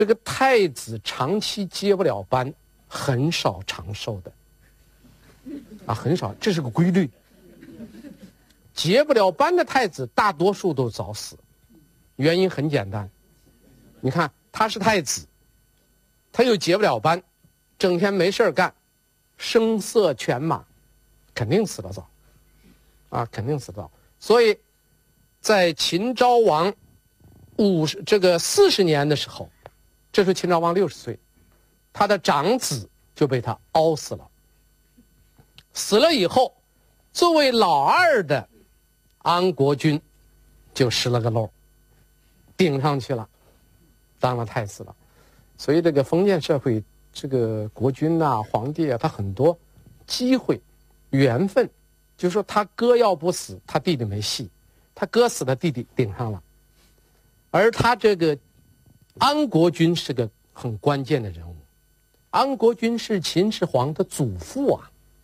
这个太子长期接不了班，很少长寿的，很少，这是个规律。接不了班的太子，大多数都早死，原因很简单。你看，他是太子，他又接不了班，整天没事干，声色犬马，肯定死得早，肯定死得早。所以，在秦昭王40年的时候，这时候秦昭王60岁，他的长子就被他熬死了。死了以后，作为老二的安国君就失了个漏，顶上去了，当了太子了。所以这个封建社会，这个国君皇帝他很多机会、缘分，就是说他哥要不死，他弟弟没戏；他哥死了，弟弟顶上了。而他这个安国君是个很关键的人物，安国君是秦始皇的祖父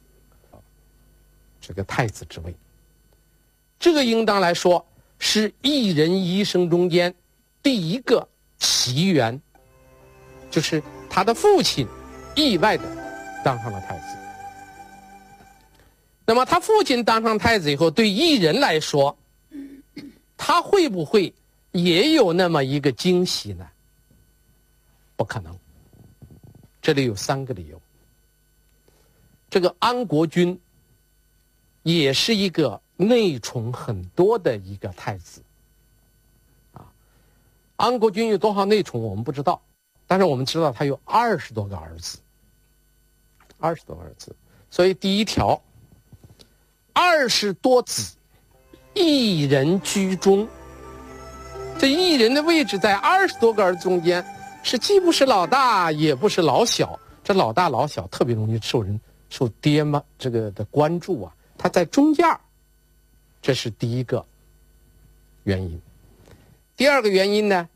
这个太子之位，这个应当来说是一人一生中间第一个奇缘，就是他的父亲意外的当上了太子。那么他父亲当上太子以后，对异人来说，他会不会也有那么一个惊喜呢？不可能。这里有3个理由。这个安国君也是一个内宠很多的一个太子安国君有多少内宠我们不知道，但是我们知道他有20多个儿子，20多个儿子。所以第一条，20多子，一人居中。这一人的位置在20多个儿子中间，是既不是老大，也不是老小。这老大老小特别容易受爹妈这个的关注他在中间，这是第一个原因。第二个原因呢，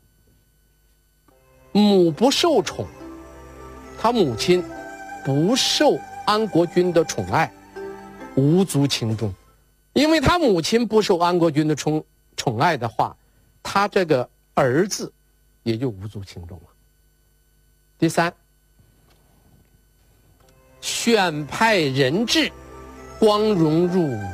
母不受宠，他母亲不受安国君的宠爱，无足轻重。因为他母亲不受安国君的宠爱的话，他这个儿子也就无足轻重了。第三，选派人质，光荣入伍。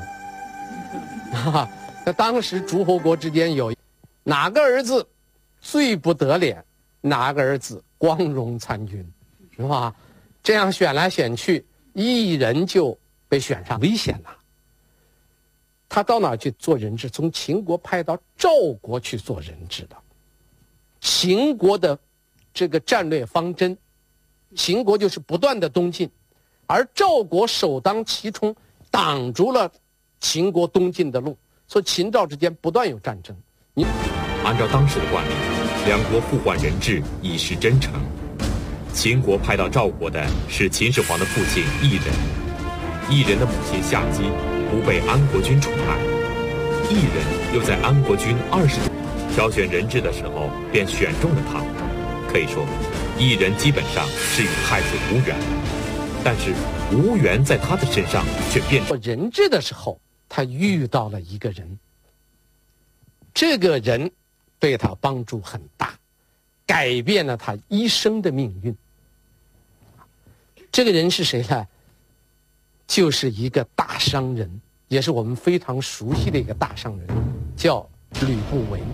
那当时诸侯国之间有哪个儿子最不得脸，哪个儿子光荣参军，是吧？这样选来选去，一人就被选上，危险呐！他到哪儿去做人质？从秦国派到赵国去做人质的。秦国的这个战略方针，秦国就是不断的东进，而赵国首当其冲，挡住了秦国东进的路，所以秦赵之间不断有战争。 按照当时的惯例，两国互换人质以示真诚。秦国派到赵国的是秦始皇的父亲异人，异人的母亲夏姬不被安国君宠爱，异人又在安国君20多挑选人质的时候便选中了他。可以说，异人基本上是与太子无缘，但是无缘在他的身上却变成人质的时候，他遇到了一个人，这个人对他帮助很大，改变了他一生的命运。这个人是谁呢？就是一个大商人，也是我们非常熟悉的一个大商人，叫吕不韦。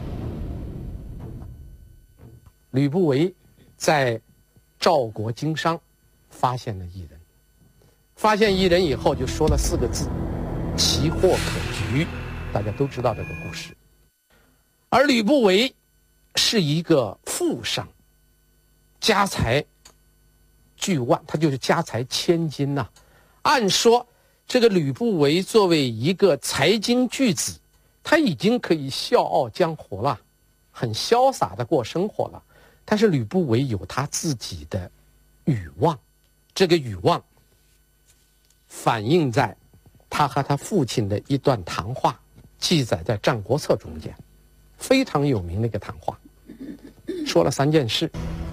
吕不韦在赵国经商，发现了异人。发现异人以后，就说了4个字：奇货可居。大家都知道这个故事。而吕不韦是一个富商，家财巨万，他就是家财千金呐。按说这个吕不韦作为一个财经巨子，他已经可以笑傲江湖了，很潇洒的过生活了。但是吕不韦有他自己的欲望，这个欲望反映在他和他父亲的一段谈话，记载在《战国策》中间，非常有名的一个谈话，说了3件事。